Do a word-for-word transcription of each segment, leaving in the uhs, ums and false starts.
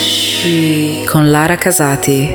Shh, con Lara Casati.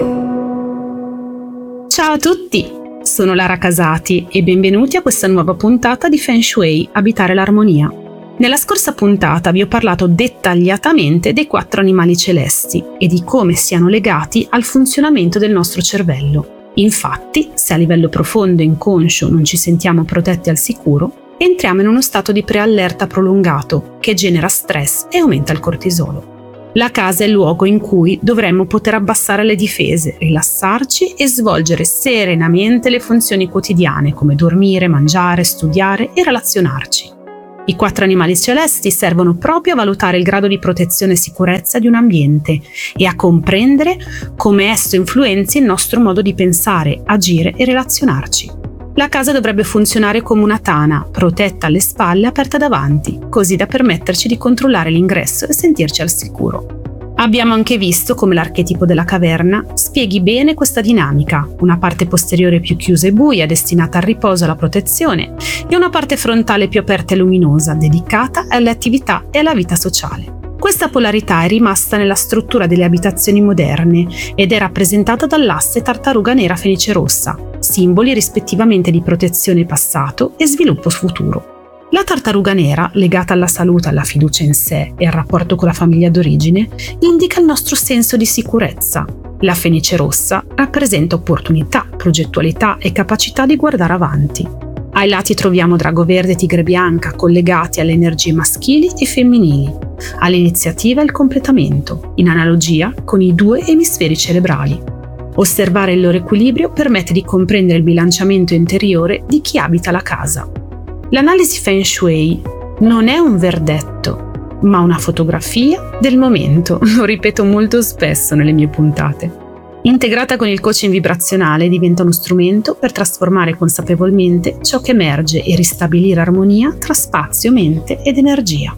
Ciao a tutti, sono Lara Casati e benvenuti a questa nuova puntata di Feng Shui Abitare l'armonia. Nella scorsa puntata vi ho parlato dettagliatamente dei quattro animali celesti e di come siano legati al funzionamento del nostro cervello. Infatti, se a livello profondo e inconscio non ci sentiamo protetti al sicuro, entriamo in uno stato di preallerta prolungato che genera stress e aumenta il cortisolo. La casa è il luogo in cui dovremmo poter abbassare le difese, rilassarci e svolgere serenamente le funzioni quotidiane come dormire, mangiare, studiare e relazionarci. I quattro animali celesti servono proprio a valutare il grado di protezione e sicurezza di un ambiente e a comprendere come esso influenzi il nostro modo di pensare, agire e relazionarci. La casa dovrebbe funzionare come una tana, protetta alle spalle, aperta davanti, così da permetterci di controllare l'ingresso e sentirci al sicuro. Abbiamo anche visto come l'archetipo della caverna spieghi bene questa dinamica, una parte posteriore più chiusa e buia, destinata al riposo e alla protezione, e una parte frontale più aperta e luminosa, dedicata alle attività e alla vita sociale. Questa polarità è rimasta nella struttura delle abitazioni moderne ed è rappresentata dall'asse tartaruga nera fenice rossa, simboli rispettivamente di protezione passato e sviluppo futuro. La tartaruga nera, legata alla salute, alla fiducia in sé e al rapporto con la famiglia d'origine, indica il nostro senso di sicurezza. La fenice rossa rappresenta opportunità, progettualità e capacità di guardare avanti. Ai lati troviamo drago verde e tigre bianca, collegati alle energie maschili e femminili, all'iniziativa e al completamento, in analogia con i due emisferi cerebrali. Osservare il loro equilibrio permette di comprendere il bilanciamento interiore di chi abita la casa. L'analisi Feng Shui non è un verdetto, ma una fotografia del momento, lo ripeto molto spesso nelle mie puntate. Integrata con il coaching vibrazionale diventa uno strumento per trasformare consapevolmente ciò che emerge e ristabilire armonia tra spazio, mente ed energia.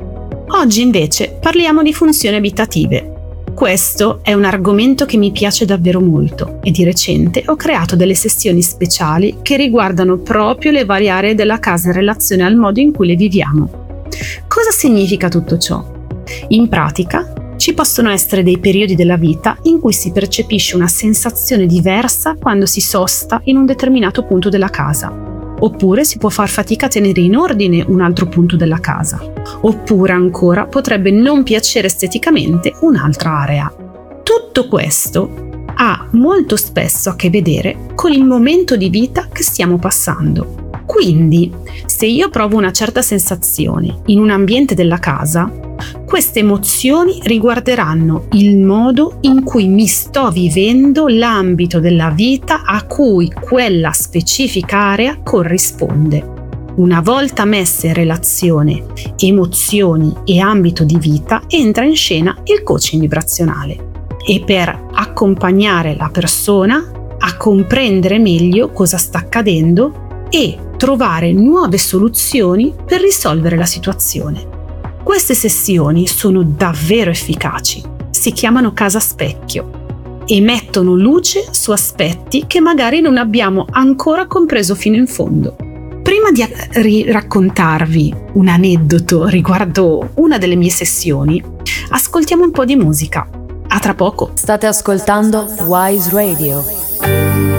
Oggi invece parliamo di funzioni abitative. Questo è un argomento che mi piace davvero molto e di recente ho creato delle sessioni speciali che riguardano proprio le varie aree della casa in relazione al modo in cui le viviamo. Cosa significa tutto ciò? In pratica, ci possono essere dei periodi della vita in cui si percepisce una sensazione diversa quando si sosta in un determinato punto della casa. Oppure si può far fatica a tenere in ordine un altro punto della casa. Oppure ancora potrebbe non piacere esteticamente un'altra area. Tutto questo ha molto spesso a che vedere con il momento di vita che stiamo passando. Quindi, se io provo una certa sensazione in un ambiente della casa, queste emozioni riguarderanno il modo in cui mi sto vivendo l'ambito della vita a cui quella specifica area corrisponde. Una volta messe in relazione emozioni e ambito di vita, entra in scena il coaching vibrazionale. E per accompagnare la persona a comprendere meglio cosa sta accadendo e trovare nuove soluzioni per risolvere la situazione. Queste sessioni sono davvero efficaci, si chiamano casa specchio e mettono luce su aspetti che magari non abbiamo ancora compreso fino in fondo. Prima di ri- raccontarvi un aneddoto riguardo una delle mie sessioni, ascoltiamo un po' di musica. A tra poco. State ascoltando Wise Radio.